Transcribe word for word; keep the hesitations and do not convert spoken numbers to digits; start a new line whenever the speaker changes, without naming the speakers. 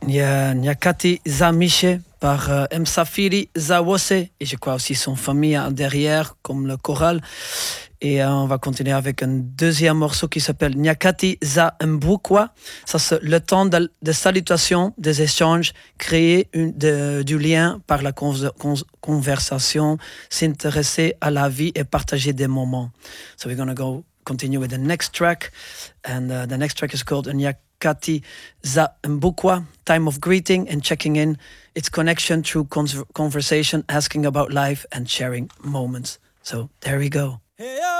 Il y a Nyakati Zamiche par euh, Msafiri Zawose et je crois aussi son famille hein, derrière comme le choral. Et euh, on va continuer avec un deuxième morceau qui s'appelle Nyakati Za Mbukwa. Ça c'est le temps de, de salutation, des échanges, créer une, de, du lien par la con, con, conversation, s'intéresser à la vie et partager des moments. So we're going to go continue with the next track, and uh, the next track is called Nyakati Za Mbukwa, time of greeting and checking in. It's connection through conversation, asking about life and sharing moments. So there we go.